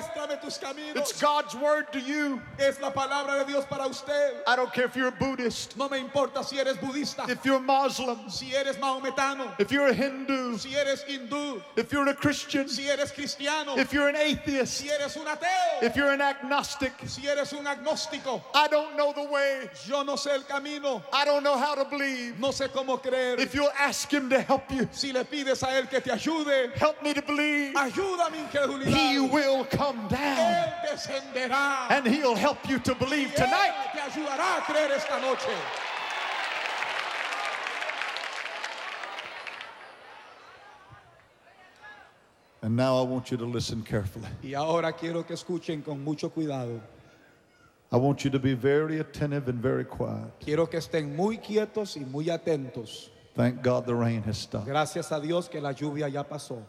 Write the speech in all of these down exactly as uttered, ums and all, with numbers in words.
Muéstrame tus caminos. It's God's word to you. Es la palabra de Dios para usted. I don't care if you're a Buddhist, No me importa si eres budista, if you're a Muslim, si eres maometano, if you're a Hindu, si eres hindú, if you're a Christian, si eres cristiano, if you're an atheist, si eres un ateo, if you're an agnostic. si eres un agnóstico. I don't know the way. Yo no sé el camino, I don't know how to believe. no sé cómo creer. If you'll ask him to help you, Si le pides a él que te ayude, help me to believe, ayuda mi incredulidad. he will come down Él descenderá. and he'll help you to believe Él tonight. te ayudará a creer esta noche. And now I want you to listen carefully. Y ahora quiero que escuchen con mucho cuidado. I want you to be very attentive and very quiet. Quiero que estén muy quietos y muy atentos. Thank God the rain has stopped. Gracias a Dios que la lluvia ya pasó.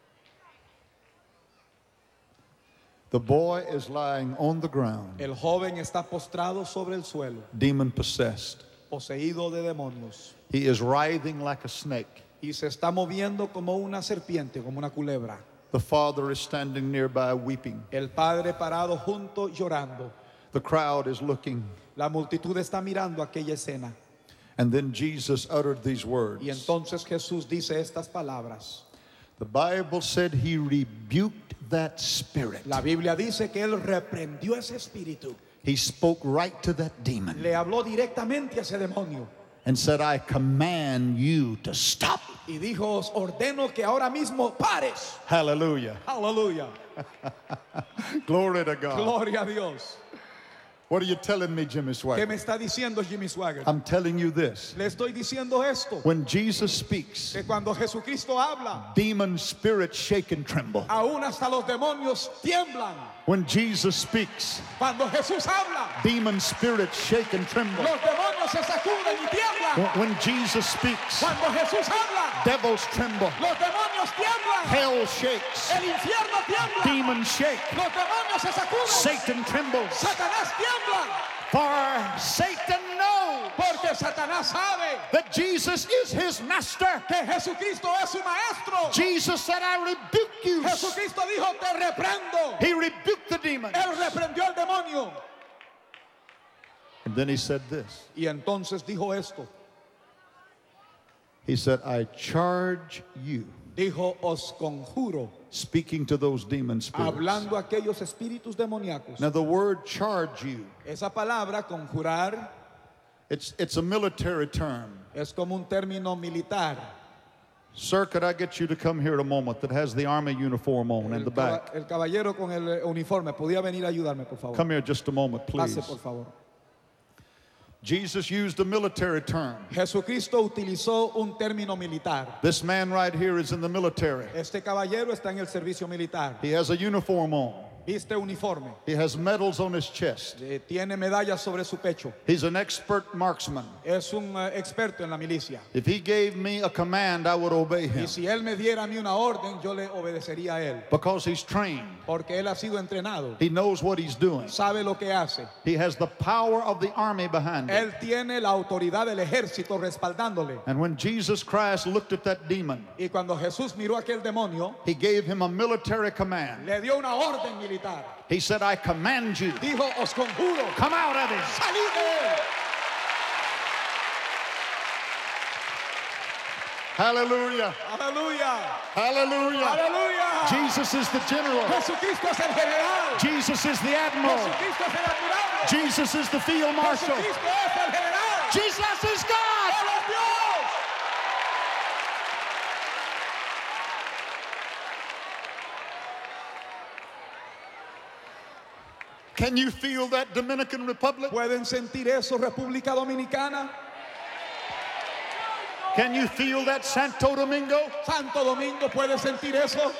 The boy is lying on the ground, El joven está postrado sobre el suelo, demon possessed. poseído de demonios, He is writhing like a snake. y se está moviendo como una serpiente, como una culebra. The father is standing nearby weeping. El padre parado junto llorando. The crowd is looking. La multitud está mirando aquella escena. And then Jesus uttered these words. Y entonces Jesús dice estas palabras. The Bible said he rebuked that spirit. La Biblia dice que él reprendió ese espíritu. He spoke right to that demon Le habló directamente a ese demonio. and said, I command you to stop. Y dijo, os ordeno que ahora mismo pares. Hallelujah. Aleluya. Glory to God. Gloria a Dios. What are you telling me, Jimmy ¿Qué Swagger? me está diciendo Jimmy Swagger? I'm telling you this. Le estoy diciendo esto. When Jesus speaks, Que cuando Jesucristo habla, demon spirits shake and tremble. aún hasta los demonios tiemblan. When Jesus speaks, Cuando Jesús habla, demon spirits shake and tremble. los demonios se sacuden y tiemblan. When Jesus speaks, Cuando Jesús habla, devils tremble. los demonios tiemblan. Hell shakes. El infierno tiembla. Demons shake. Los demonios se sacuden. Satan trembles. Satanás tiembla. For Satan knows Porque Satanás sabe that Jesus is his master. que Jesucristo es su maestro. Jesus said, I rebuke you. Jesucristo dijo, te reprendo. He rebuked the demon. Él reprendió al demonio. And then he said this. Y entonces dijo esto. He said, I charge you, Dijo, os conjuro, speaking to those demon spirits. hablando a aquellos espíritus demoníacos. Now the word charge you, Esa palabra, conjurar, it's, it's a military term. es como un término militar. Sir, could I get you to come here a moment that has the army uniform on in El, the caba- back? el caballero con el eh, uniforme, ¿podía venir a ayudarme, por favor? Come here just a moment, please. Pase, por favor. Jesus used a military term. Jesucristo utilizó un término militar. This man right here is in the military. Este caballero está en el servicio militar. He has a uniform on. Viste uniforme. He has medals on his chest. Eh, tiene medallas sobre su pecho. He's an expert marksman. Es un eh, experto en la milicia. If he gave me a command, I would obey Y him si él me diera a mí una orden, yo le obedecería a él. because he's trained. Porque él ha sido entrenado. He knows what he's doing. Sabe lo que hace. He has the power of the army behind him. Él tiene la autoridad del ejército respaldándole. And when Jesus Christ looked at that demon, Y cuando Jesús miró a aquel demonio, he gave him a military command. le dio una orden militar. He said, I command you, Dijo, os conjuro, come out of him. salid de él. Hallelujah. Aleluya. Hallelujah. Aleluya. Jesus is the general. Jesucristo es el general. Jesus is the admiral. Jesucristo es el admirable. Jesus is the field marshal. Jesucristo es el general. Jesus is God. Él es Dios. Can you feel that, Dominican Republic? ¿Pueden sentir eso, República Dominicana? Can you feel that, Santo Domingo? Santo Domingo, ¿puede sentir eso?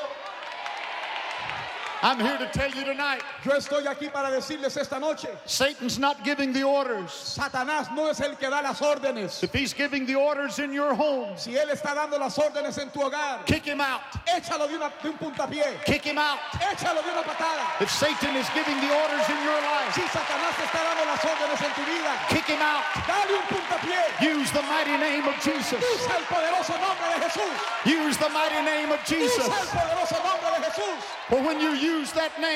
I'm here to tell you tonight, Yo estoy aquí para decirles esta noche, Satan's not giving the orders. Satanás no es el que da las órdenes. If he's giving the orders in your home, Si él está dando las órdenes en tu hogar, kick him out. échalo de, una, de un puntapié, Kick him out. échalo de una patada. If Satan is giving the orders in your life, Si Satanás te está dando las órdenes en tu vida, kick him out. dale un puntapié. Use the mighty name of Jesus. Usa el poderoso nombre de Jesús. Use the mighty name of Usa el Jesus. poderoso nombre de Jesús. For when you use that name,